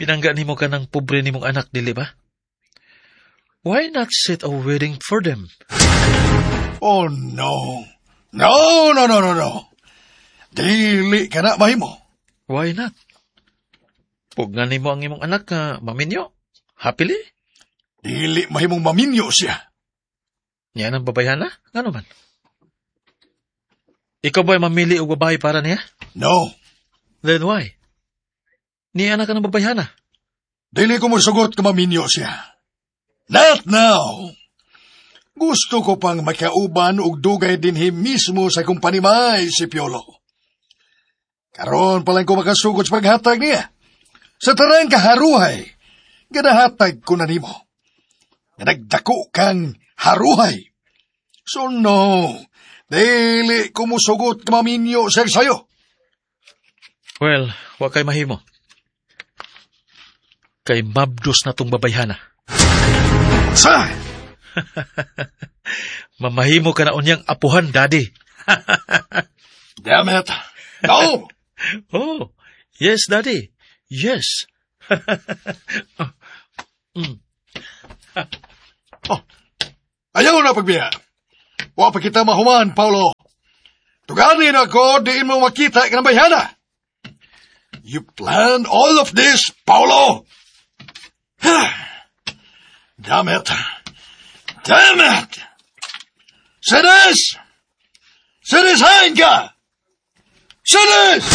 Pinangga nimo ka ng pobre nimong anak, dili ba? Why not set a wedding for them? Oh, no. No. Dili ka na mahimo. Why not? Pugnan nimo ang imong anak nga maminyo. Happily? Dili mahimong maminyo siya. Yan ang babayana? Ano man? Ikaw ba'y mamili o babae para niya? No. Then why? Niya anak ka ng babayana. Dili ko mosugot ka maminyo siya. Not now. Gusto ko pang makauban og dugay dinhi mismo sa kumpanimay si Piolo. Karon pa lang ko makasugod sa paghatag niya. Sa tarang kaharuhay, ganahatag ko na nimo. Nagdako kang haruhay. So no, dili ko mosugot ka maminyo siya sayo. Well, wa kay mahimo. Kay mabdos na tong babayhana. Sa? Mamahimo ka na unyang apuhan, Daddy. Damn it. No! Oh, yes, Daddy. Yes. Ayaw na pagbiya. Wa pa kita mahuman, Paulo. Tuganin ako, diin mo makita ka ng bayhana. You planned all of this, Paulo. Damn it. Sinis! Sinisahin ka! Sinis!